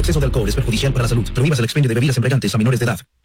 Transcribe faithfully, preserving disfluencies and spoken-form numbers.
exceso de alcohol es perjudicial para la salud. Prohíbas el expendio de bebidas embriagantes a menores de edad.